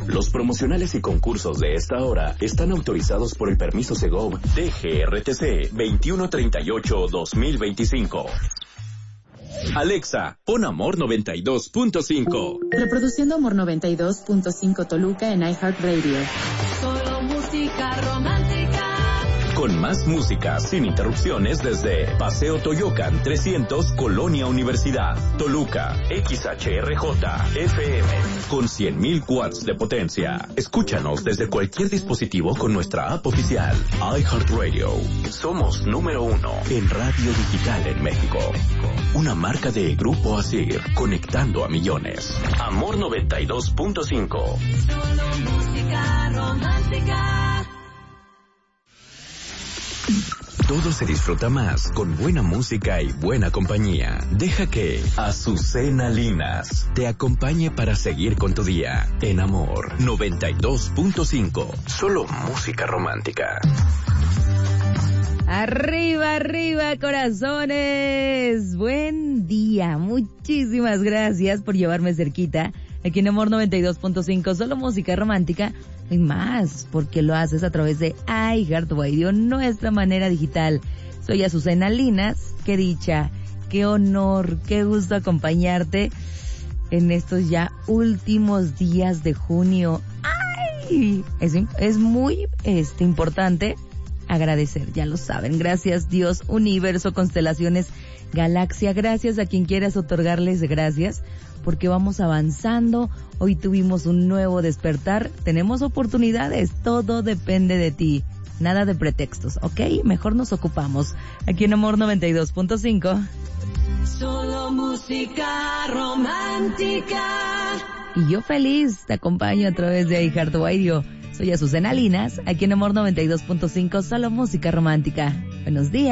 Los promocionales y concursos de esta hora están autorizados por el permiso Segov DGRTC 2138-2025. Alexa, pon Amor 92.5. Reproduciendo Amor 92.5 Toluca en iHeartRadio. Solo música romántica. Con más música sin interrupciones desde Paseo Toyocan 300, Colonia Universidad, Toluca, XHRJ, FM, con 100.000 watts de potencia. Escúchanos desde cualquier dispositivo con nuestra app oficial, iHeartRadio. Somos número 1 en radio digital en México. Una marca de Grupo Asir, conectando a millones. Amor 92.5. Solo música romántica. Todo se disfruta más con buena música y buena compañía. Deja que Azucena Linas te acompañe para seguir con tu día. En Amor 92.5. Solo música romántica. Arriba, arriba, corazones. Buen día. Muchísimas gracias por llevarme cerquita. Aquí en Amor 92.5, solo música romántica y más, porque lo haces a través de iHeartRadio, nuestra manera digital. Soy Azucena Linas. Qué dicha, qué honor, qué gusto acompañarte en estos ya últimos días de junio. ¡Ay! Es muy importante agradecer, ya lo saben. Gracias Dios, universo, constelaciones, galaxia. Gracias a quien quieras otorgarles gracias, porque vamos avanzando. Hoy tuvimos un nuevo despertar, tenemos oportunidades, todo depende de ti. Nada de pretextos, ¿ok? Mejor nos ocupamos. Aquí en Amor 92.5. Solo música romántica. Y yo feliz te acompaño a través de iHeartRadio. Soy Azucena Linas, aquí en Amor 92.5, solo música romántica. Buenos días.